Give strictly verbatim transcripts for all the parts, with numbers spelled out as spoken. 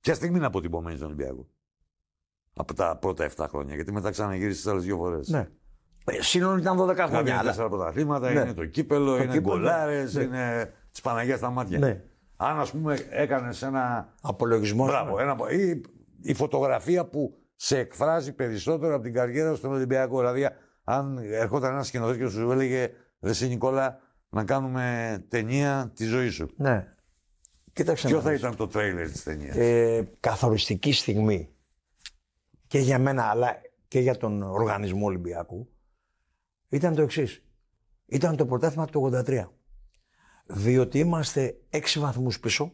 Ποια στιγμή είναι αποτυπωμένη στον Ολυμπιακό. Από τα πρώτα επτά χρόνια. Γιατί μετά ξαναγύρισε τις άλλες δύο φορές. Ναι. Σύνολο ήταν δώδεκα χρόνια. Είναι τέσσερα πρωταθλήματα, ναι. Είναι το κύπελο, το είναι γκολάρες, ναι. Είναι της Παναγίας στα μάτια. Ναι. Αν ας πούμε έκανες ένα. Απολογισμό. Μπράβο. Ένα... Ή η φωτογραφία που σε εκφράζει περισσότερο από την καριέρα στον Ολυμπιακό. Δηλαδή, αν ερχόταν ένα σκηνοθέτη και σου έλεγε Ρε εσύ Νικόλα, να κάνουμε ταινία τη ζωή σου. Ναι. Κοίταξε. Ποιο θα ήταν το τρέιλερ της ταινίας? Ε, καθοριστική στιγμή και για μένα, αλλά και για τον οργανισμό Ολυμπιακού, ήταν το εξής. Ήταν το πρωτάθλημα του ογδόντα τρία. Διότι είμαστε έξι βαθμούς πίσω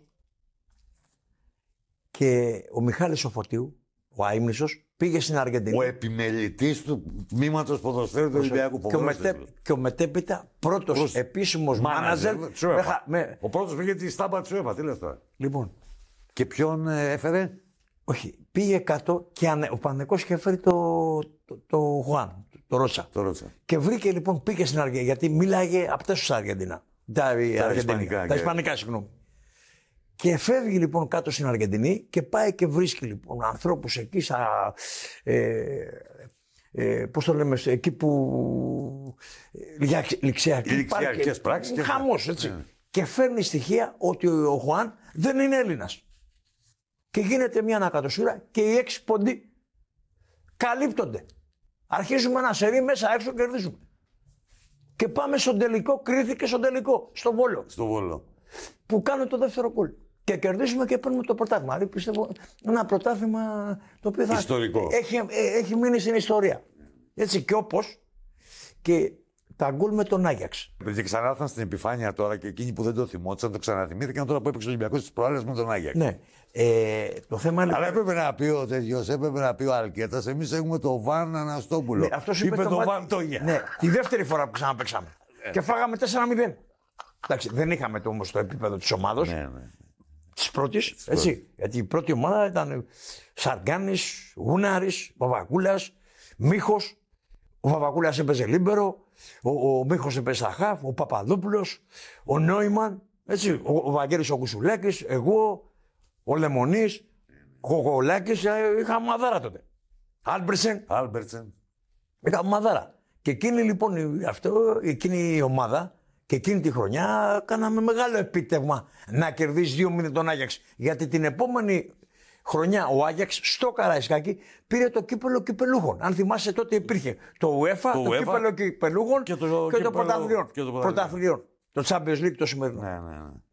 και ο Μιχάλης ο Φωτίου, ο αείμνηστος, πήγε στην Αργεντινή. Ο επιμελητής του τμήματος ποδοσφαίρου του Ολυμπιακού. Και ο, μετέ, και ο μετέπειτα πρώτος Προς... επίσημος μάναζερ. Με... Ο πρώτος πήγε τη στάμπα της UEFA, τι λες τώρα. Λοιπόν. Και ποιον ε, έφερε? Όχι, πήγε κάτω και ανε... ο Παναθηναϊκός είχε φέρει το, το, το Χουάν, το, το Ρότσα. Το Ρότσα. Και βρήκε λοιπόν, πήγε στην Αργεντινή, γιατί μίλαγε από τα στους Αργεντινά. Τα, τα Ισπανικά. Τα Ισπανικά, συγγνώμη. Και φεύγει λοιπόν κάτω στην Αργεντινή και πάει και βρίσκει λοιπόν ανθρώπους εκεί, σα, ε, ε, πώς το λέμε, εκεί που ληξιακές πράξεις. Και χαμός, έτσι. Yeah. Και φέρνει στοιχεία ότι ο Χουάν δεν είναι Έλληνας. Και γίνεται μια ανακατοσούρα και οι έξι ποντοί καλύπτονται. Αρχίζουμε ένα σερί μέσα έξω, κερδίζουμε. Και πάμε στον τελικό, κρίθηκε στον τελικό, στο Βόλο. Στο Βόλο. Που κάνουν το δεύτερο γκολ. Και κερδίζουμε και παίρνουμε το πρωτάθλημα. Δηλαδή πιστεύω ένα πρωτάθλημα το οποίο θα ιστορικό. Έχει, έχει μείνει στην ιστορία. Έτσι και όπως και τα γκολ με τον Άγιαξ. Και ξανάρθαν στην επιφάνεια τώρα και εκείνοι που δεν το θυμόντουσαν το ξαναθυμήθηκαν τώρα που έπαιξε ο Ολυμπιακός στις προάλλες με τον Άγιαξ. Ναι. Ε, το θέμα είναι. Αλλά έπρεπε να πει ο τέτοιος, έπρεπε να πει ο Αλκέτας, εμείς έχουμε το Βαν Αναστόπουλο. Ναι, αυτός είπε, είπε το, το Βαν Τόγια. Ναι, τη δεύτερη φορά που ξαναπαίξαμε. Και φάγαμε τέσσερα μηδέν. Εντάξει, δεν είχαμε το, όμως το επίπεδο της ομάδας. Ναι, ναι. Της πρώτης, έτσι. Γιατί η πρώτη ομάδα ήταν Σαργκάνης, Γούναρης, Βαβακούλας, Μίχος. Ο Βαβακούλας έπαιζε λίμπερο, ο, ο Μίχος έπαιζε στα χαφ, ο Παπαδόπουλος, ο Νόιμαν, έτσι. Ο, ο Βαγγέλης ο Κουσουλάκης, εγώ, ο Λεμονής, ο Γογολάκης, είχαμε μαδάρα τότε. Άλμπερτσεν. Άλμπερτσεν. Είχαμε μαδάρα. Και εκείνη λοιπόν, αυτό, εκείνη η ομάδα. Και εκείνη τη χρονιά κάναμε μεγάλο επίτευγμα να κερδίσει δύο μηδέν τον Άγιαξ. Γιατί την επόμενη χρονιά ο Άγιαξ στο Καραϊσκάκι πήρε το κύπελο κυπελούχων. Αν θυμάσαι τότε υπήρχε το UEFA, το, το κύπελο κυπελούχων και το, και το, το πρωταθλιών. Το Champions League το σημερινό. Ναι, ναι, ναι.